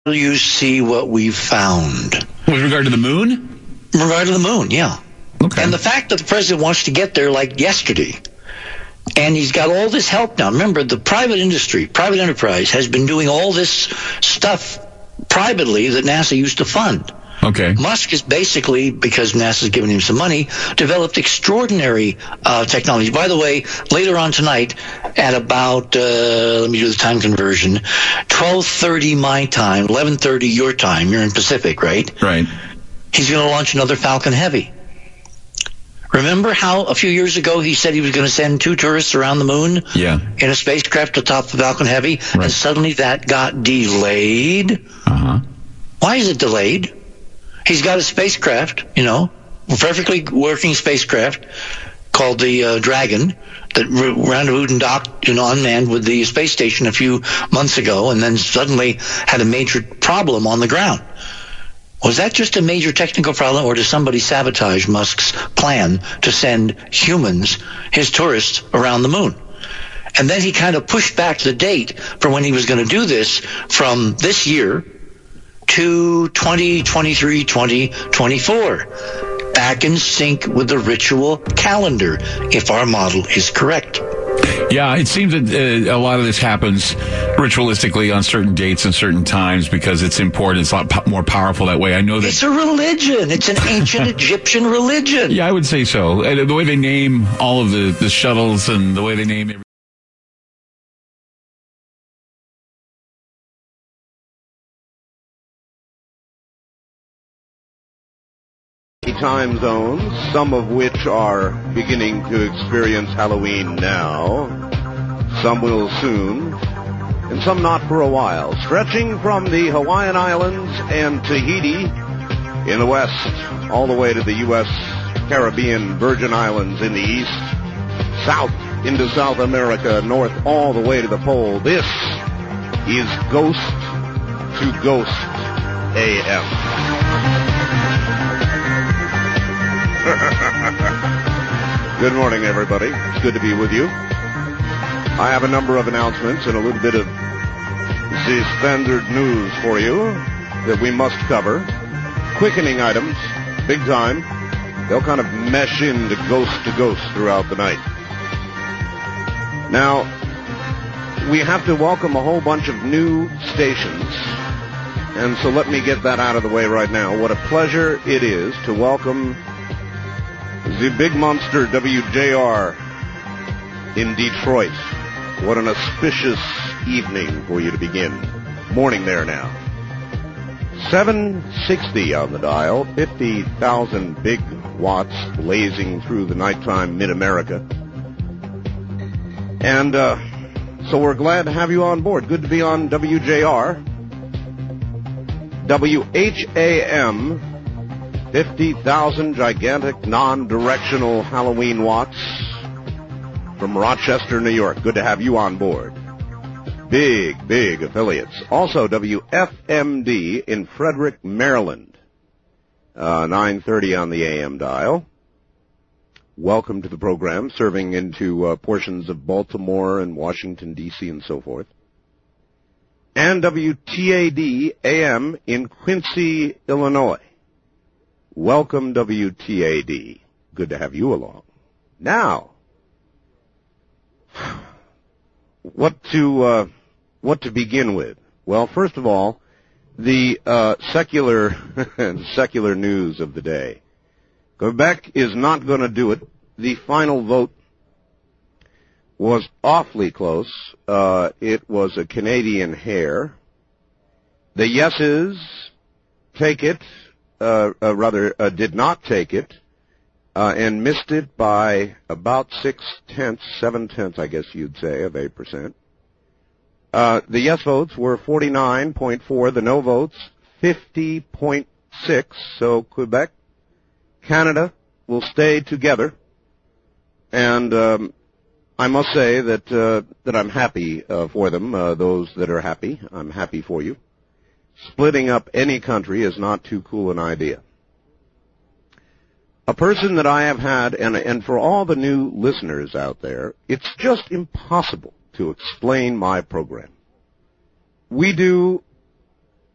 you see what we've found. With regard to the moon? In regard to the moon, yeah. Okay. And the fact that the president wants to get there like yesterday, and he's got all this help now. Remember, the private industry, private enterprise, has been doing all this stuff privately that NASA used to fund. Okay. Musk is basically, because NASA's given him some money, developed extraordinary technology. By the way, later on tonight, at about, let me do the time conversion, 12:30 my time, 11:30 your time, you're in Pacific, right? Right. He's going to launch another Falcon Heavy. Remember how a few years ago he said he was going to send 2 tourists around the moon? Yeah. In a spacecraft atop the Falcon Heavy? Right. And suddenly that got delayed? Uh-huh. Why is it delayed? He's got a spacecraft, a perfectly working spacecraft called the Dragon that rendezvoused and docked, unmanned with the space station a few months ago, and then suddenly had a major problem on the ground. Was that just a major technical problem, or did somebody sabotage Musk's plan to send humans, his tourists, around the moon? And then he kind of pushed back the date for when he was going to do this from this year to 2023, 2024. Back in sync with the ritual calendar, if our model is correct. Yeah, it seems that a lot of this happens ritualistically on certain dates and certain times because it's important. It's a lot more powerful that way. I know that it's a religion. It's an ancient Egyptian religion. Yeah, I would say so. And the way they name all of the shuttles and the way they name everything. Time zones, some of which are beginning to experience Halloween now, some will soon, and some not for a while, stretching from the Hawaiian Islands and Tahiti in the west, all the way to the U.S. Caribbean Virgin Islands in the east, south into South America, north all the way to the pole. This is Ghost to Ghost AM. Good morning, everybody. It's good to be with you. I have a number of announcements and a little bit of the standard news for you that we must cover. Quickening items, big time. They'll kind of mesh into Ghost to Ghost throughout the night. Now, we have to welcome a whole bunch of new stations. And so let me get that out of the way right now. What a pleasure it is to welcome the big monster WJR in Detroit. What an auspicious evening for you to begin. Morning there now. 760 on the dial, 50,000 big watts blazing through the nighttime mid-America. And so we're glad to have you on board. Good to be on WJR. WHAM, 50,000 gigantic non-directional Halloween watts from Rochester, New York. Good to have you on board. Big, big affiliates. Also, WFMD in Frederick, Maryland. 930 on the AM dial. Welcome to the program, serving into portions of Baltimore and Washington, D.C. and so forth. And WTAD AM in Quincy, Illinois. Welcome, WTAD. Good to have you along. Now, what to begin with? Well, first of all, the secular news of the day. Quebec is not going to do it. The final vote was awfully close. It was a Canadian hair. The yeses take it. Did not take it, and missed it by about 7/10, I guess you'd say, of 8%. The yes votes were 49.4, the no votes 50.6, so Quebec, Canada will stay together, and I must say that I'm happy for them, those that are happy. I'm happy for you. Splitting up any country is not too cool an idea. A person that I have had, and for all the new listeners out there, it's just impossible to explain my program. We do